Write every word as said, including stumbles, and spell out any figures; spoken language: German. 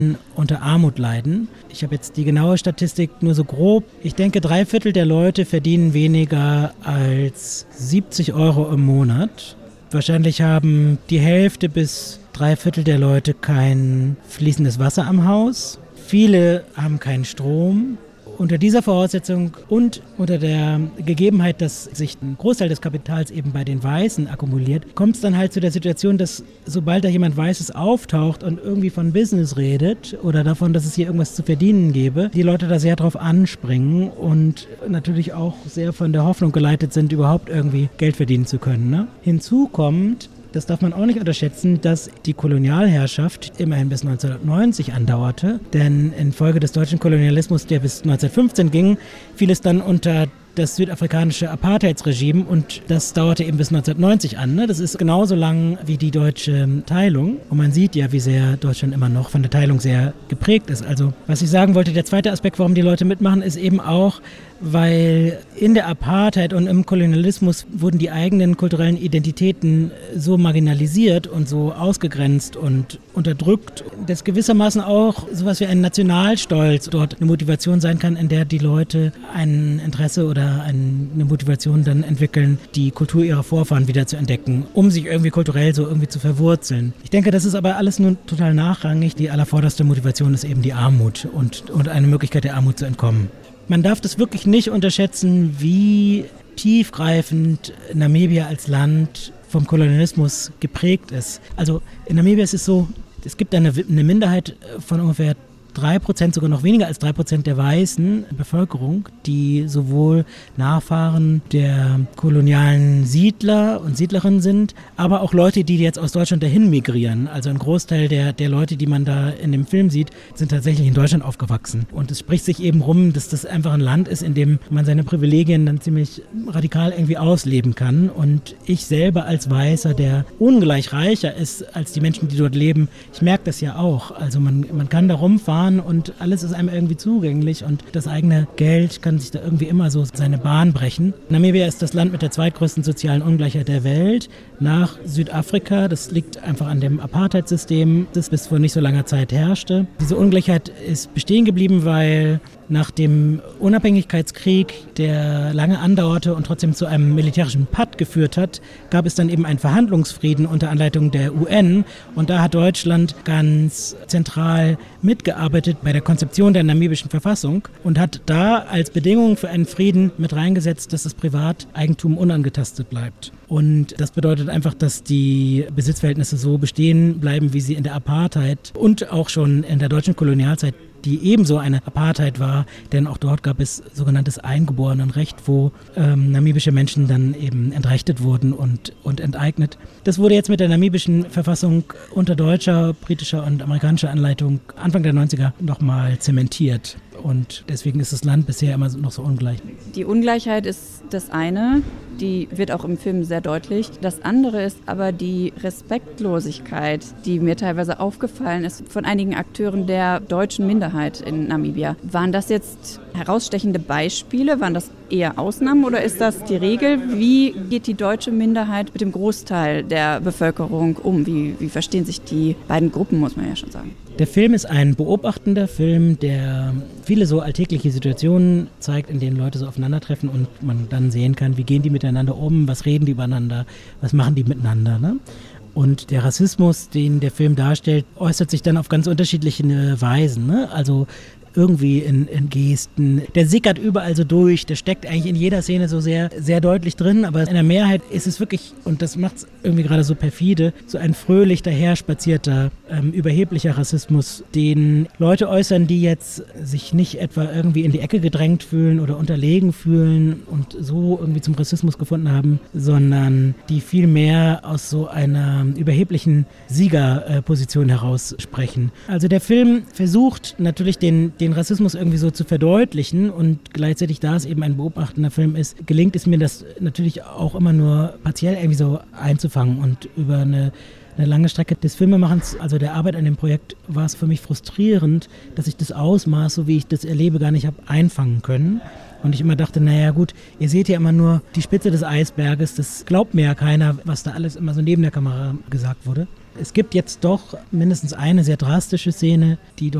unter Armut leiden. Ich habe jetzt die genaue Statistik nur so grob. Ich denke, drei Viertel der Leute verdienen weniger als siebzig Euro im Monat. Wahrscheinlich haben die Hälfte bis drei Viertel der Leute kein fließendes Wasser am Haus. Viele haben keinen Strom. Unter dieser Voraussetzung und unter der Gegebenheit, dass sich ein Großteil des Kapitals eben bei den Weißen akkumuliert, kommt es dann halt zu der Situation, dass sobald da jemand Weißes auftaucht und irgendwie von Business redet oder davon, dass es hier irgendwas zu verdienen gäbe, die Leute da sehr drauf anspringen und natürlich auch sehr von der Hoffnung geleitet sind, überhaupt irgendwie Geld verdienen zu können. Ne? Hinzu kommt, das darf man auch nicht unterschätzen, dass die Kolonialherrschaft immerhin bis neunzehnhundertneunzig andauerte. Denn infolge des deutschen Kolonialismus, der bis neunzehnhundertfünfzehn ging, fiel es dann unter das südafrikanische Apartheidsregime und das dauerte eben bis neunzehnhundertneunzig an. Ne? Das ist genauso lang wie die deutsche Teilung. Und man sieht ja, wie sehr Deutschland immer noch von der Teilung sehr geprägt ist. Also was ich sagen wollte, der zweite Aspekt, warum die Leute mitmachen, ist eben auch, weil in der Apartheid und im Kolonialismus wurden die eigenen kulturellen Identitäten so marginalisiert und so ausgegrenzt und unterdrückt, dass gewissermaßen auch sowas wie ein Nationalstolz dort eine Motivation sein kann, in der die Leute ein Interesse oder eine Motivation dann entwickeln, die Kultur ihrer Vorfahren wieder zu entdecken, um sich irgendwie kulturell so irgendwie zu verwurzeln. Ich denke, das ist aber alles nur total nachrangig. Die allervorderste Motivation ist eben die Armut und, und eine Möglichkeit der Armut zu entkommen. Man darf das wirklich nicht unterschätzen, wie tiefgreifend Namibia als Land vom Kolonialismus geprägt ist. Also in Namibia ist es so, es gibt eine, eine Minderheit von ungefähr drei Prozent, sogar noch weniger als drei Prozent der weißen Bevölkerung, die sowohl Nachfahren der kolonialen Siedler und Siedlerinnen sind, aber auch Leute, die jetzt aus Deutschland dahin migrieren. Also ein Großteil der, der Leute, die man da in dem Film sieht, sind tatsächlich in Deutschland aufgewachsen. Und es spricht sich eben rum, dass das einfach ein Land ist, in dem man seine Privilegien dann ziemlich radikal irgendwie ausleben kann. Und ich selber als Weißer, der ungleich reicher ist als die Menschen, die dort leben, ich merke das ja auch. Also man, man kann da rumfahren und alles ist einem irgendwie zugänglich und das eigene Geld kann sich da irgendwie immer so seine Bahn brechen. Namibia ist das Land mit der zweitgrößten sozialen Ungleichheit der Welt nach Südafrika. Das liegt einfach an dem Apartheidsystem, das bis vor nicht so langer Zeit herrschte. Diese Ungleichheit ist bestehen geblieben, weil nach dem Unabhängigkeitskrieg, der lange andauerte und trotzdem zu einem militärischen Patt geführt hat, gab es dann eben einen Verhandlungsfrieden unter Anleitung der U N. Und da hat Deutschland ganz zentral mitgearbeitet bei der Konzeption der namibischen Verfassung und hat da als Bedingung für einen Frieden mit reingesetzt, dass das Privateigentum unangetastet bleibt. Und das bedeutet einfach, dass die Besitzverhältnisse so bestehen bleiben, wie sie in der Apartheid und auch schon in der deutschen Kolonialzeit, die ebenso eine Apartheid war, denn auch dort gab es sogenanntes Eingeborenenrecht, wo ähm, namibische Menschen dann eben entrechtet wurden und, und enteignet. Das wurde jetzt mit der namibischen Verfassung unter deutscher, britischer und amerikanischer Anleitung Anfang der neunziger nochmal zementiert. Und deswegen ist das Land bisher immer noch so ungleich. Die Ungleichheit ist das eine, die wird auch im Film sehr deutlich. Das andere ist aber die Respektlosigkeit, die mir teilweise aufgefallen ist von einigen Akteuren der deutschen Minderheit in Namibia. Waren das jetzt herausstechende Beispiele? Waren das eher Ausnahmen oder ist das die Regel? Wie geht die deutsche Minderheit mit dem Großteil der Bevölkerung um? Wie, wie verstehen sich die beiden Gruppen, muss man ja schon sagen? Der Film ist ein beobachtender Film, der viele so alltägliche Situationen zeigt, in denen Leute so aufeinandertreffen und man dann sehen kann, wie gehen die miteinander um, was reden die übereinander, was machen die miteinander, ne? Und der Rassismus, den der Film darstellt, äußert sich dann auf ganz unterschiedliche Weisen, ne? Also irgendwie in, in Gesten. Der sickert überall so durch, der steckt eigentlich in jeder Szene so sehr, sehr deutlich drin, aber in der Mehrheit ist es wirklich, und das macht es irgendwie gerade so perfide, so ein fröhlich daherspazierter, ähm, überheblicher Rassismus, den Leute äußern, die jetzt sich nicht etwa irgendwie in die Ecke gedrängt fühlen oder unterlegen fühlen und so irgendwie zum Rassismus gefunden haben, sondern die viel mehr aus so einer überheblichen Siegerposition heraus sprechen. Also der Film versucht natürlich den den Rassismus irgendwie so zu verdeutlichen und gleichzeitig, da es eben ein beobachtender Film ist, gelingt es mir, das natürlich auch immer nur partiell irgendwie so einzufangen und über eine eine lange Strecke des Filmemachens, also der Arbeit an dem Projekt, war es für mich frustrierend, dass ich das Ausmaß, so wie ich das erlebe, gar nicht habe einfangen können. Und ich immer dachte, naja gut, ihr seht ja immer nur die Spitze des Eisberges, das glaubt mir ja keiner, was da alles immer so neben der Kamera gesagt wurde. Es gibt jetzt doch mindestens eine sehr drastische Szene, die